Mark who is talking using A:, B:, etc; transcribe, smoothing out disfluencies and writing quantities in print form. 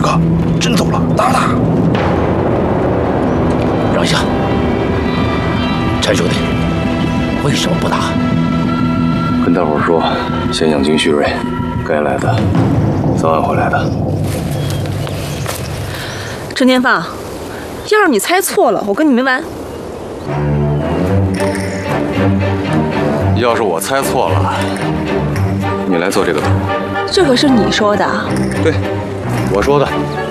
A: 哥，真走了，打不打？
B: 让一下，陈兄弟，为什么不打？
C: 跟大伙说，先养精蓄锐，该来的早晚会来的。
D: 陈天放，要是你猜错了，我跟你没完。
C: 要是我猜错了，你来做这个图。
D: 这可是你说的。
C: 对，我说的。